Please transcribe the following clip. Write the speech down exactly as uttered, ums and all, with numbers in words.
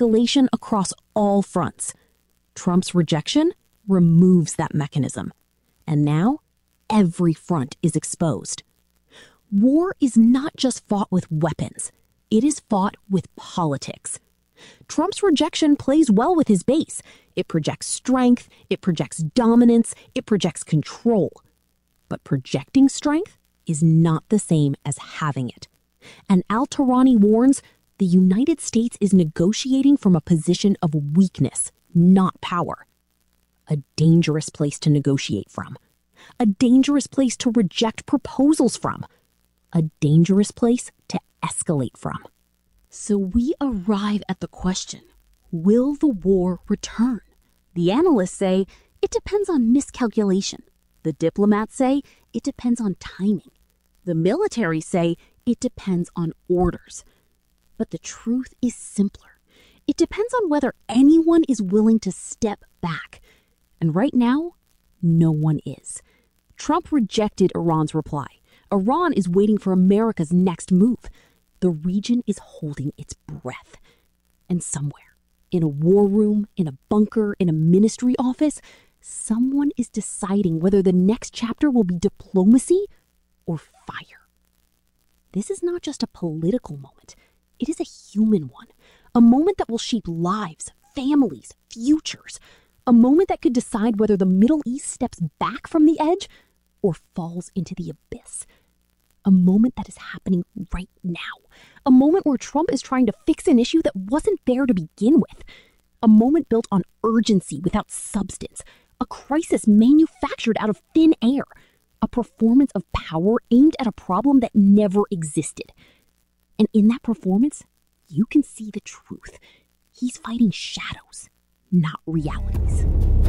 escalation across all fronts. Trump's rejection removes that mechanism. And now, every front is exposed. War is not just fought with weapons. It is fought with politics. Trump's rejection plays well with his base. It projects strength, it projects dominance, it projects control. But projecting strength is not the same as having it. And Al-Tarani warns the United States is negotiating from a position of weakness, not power. A dangerous place to negotiate from. A dangerous place to reject proposals from. A dangerous place to escalate from. So we arrive at the question, will the war return? The analysts say it depends on miscalculation. The diplomats say it depends on timing. The military say it depends on orders. But the truth is simpler. It depends on whether anyone is willing to step back. And right now, no one is. Trump rejected Iran's reply. Iran is waiting for America's next move. The region is holding its breath. And somewhere, in a war room, in a bunker, in a ministry office, someone is deciding whether the next chapter will be diplomacy or fire. This is not just a political moment. It is a human one. A moment that will shape lives, families, futures. A moment that could decide whether the Middle East steps back from the edge or falls into the abyss. A moment that is happening right now. A moment where Trump is trying to fix an issue that wasn't there to begin with. A moment built on urgency without substance. A crisis manufactured out of thin air. A performance of power aimed at a problem that never existed. And in that performance, you can see the truth. He's fighting shadows, not realities.